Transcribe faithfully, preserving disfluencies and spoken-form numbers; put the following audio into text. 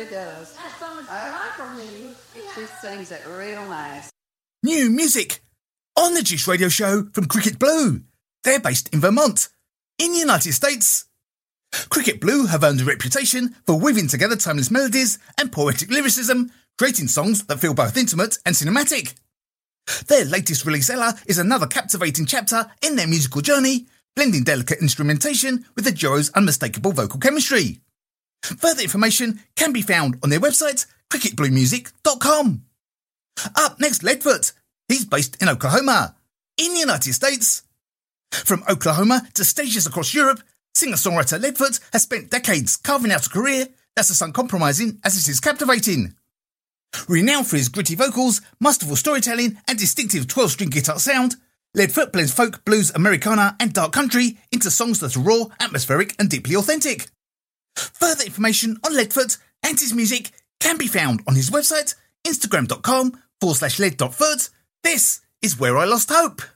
really does. That's so much I- fun for me. She sings it real nice. New music on the Juice Radio Show from Cricket Blue. They're based in Vermont, in the United States. Cricket Blue have earned a reputation for weaving together timeless melodies and poetic lyricism, creating songs that feel both intimate and cinematic. Their latest release, Ella, is another captivating chapter in their musical journey, blending delicate instrumentation with the duo's unmistakable vocal chemistry. Further information can be found on their website, cricket blue music dot com. Up next, Leadfoot. He's based in Oklahoma, in the United States. From Oklahoma to stages across Europe, singer-songwriter Leadfoot has spent decades carving out a career that's as uncompromising as it is captivating. Renowned for his gritty vocals, masterful storytelling and distinctive twelve-string guitar sound, Leadfoot blends folk, blues, Americana and dark country into songs that are raw, atmospheric and deeply authentic. Further information on Leadfoot and his music can be found on his website, instagram.com forward slash lead.foot. This is Where I Lost Hope.